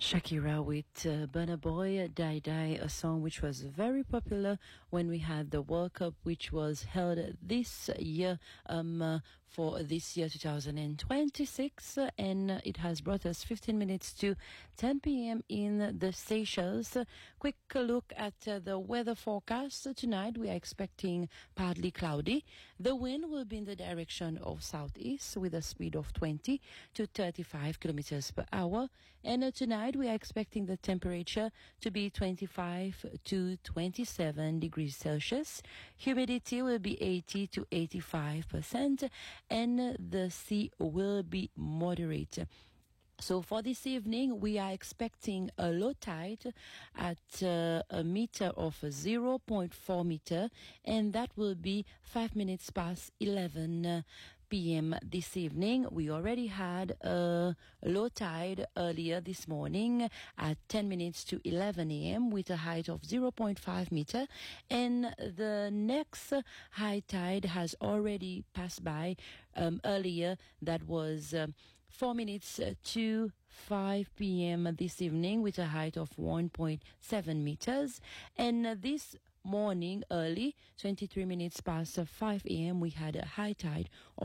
Shakira with Burna Boy, Die Die, a song which was very popular when we had the World Cup, which was held this year, for this year 2026, and it has brought us 15 minutes to 10 p.m. in the Seychelles. Quick look at the weather forecast. Tonight we are expecting partly cloudy. The wind will be in the direction of southeast with a speed of 20 to 35 kilometers per hour, and tonight we are expecting the temperature to be 25 to 27 degrees Celsius. Humidity will be 80 to 85%, and the sea will be moderate. So for this evening, we are expecting a low tide at a meter of 0.4 meter, and that will be 5 minutes past 11 p.m. this evening. We already had a low tide earlier this morning at 10 minutes to 11 a.m. with a height of 0.5 meter, and the next high tide has already passed by earlier. That was 4 minutes to 5 p.m. this evening with a height of 1.7 meters. And this morning early, 23 minutes past 5 a.m., we had a high tide of